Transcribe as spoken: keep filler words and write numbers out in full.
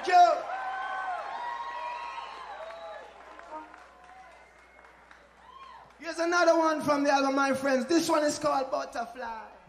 Thank you. Here's another one from the album, my friends. This one is called Butterfly.